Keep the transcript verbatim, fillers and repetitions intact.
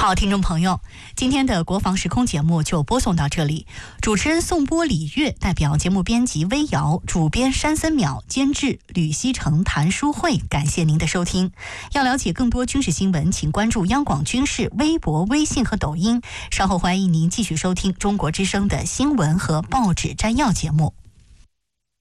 好，听众朋友，今天的国防时空节目就播送到这里。主持人宋波、李月，代表节目编辑微瑶，主编山森淼，监制吕西成、谭书慧，感谢您的收听。要了解更多军事新闻，请关注央广军事微博、微信和抖音。稍后欢迎您继续收听中国之声的新闻和报纸摘要节目。